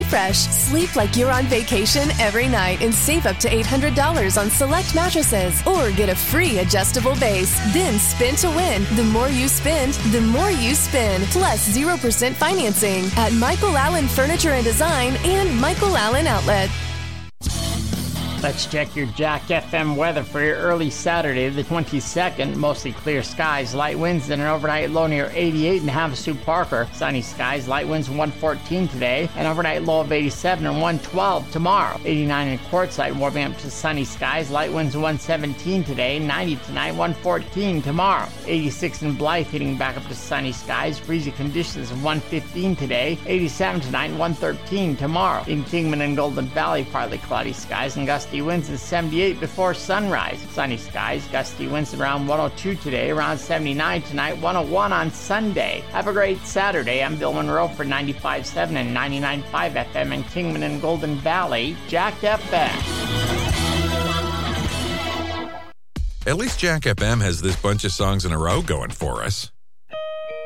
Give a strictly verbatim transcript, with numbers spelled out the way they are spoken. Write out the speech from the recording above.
Fresh. Sleep like you're on vacation every night and save up to eight hundred dollars on select mattresses. Or get a free adjustable base. Then spin to win. The more you spend, the more you spin. Plus zero percent financing at Michael Allen Furniture and Design and Michael Allen Outlet. Let's check your Jack F M weather for your early Saturday, the twenty-second. Mostly clear skies, light winds, and an overnight low near eighty-eight in Havasu Parker. Sunny skies, light winds one fourteen today, and overnight low of eighty-seven and one twelve tomorrow. eighty-nine in Quartzsite, warming up to sunny skies, light winds one seventeen today, ninety tonight, one fourteen tomorrow. eighty-six in Blythe, heating back up to sunny skies, breezy conditions of one fifteen today, eighty-seven tonight, one thirteen tomorrow. In Kingman and Golden Valley, partly cloudy skies and gusty winds at seventy-eight before sunrise. Sunny skies, gusty winds around one oh two today, around seventy-nine tonight, one oh one on Sunday. Have a great Saturday. I'm Bill Monroe for ninety-five point seven and ninety-nine point five F M in Kingman and Golden Valley, Jack F M. At least Jack F M has this bunch of songs in a row going for us.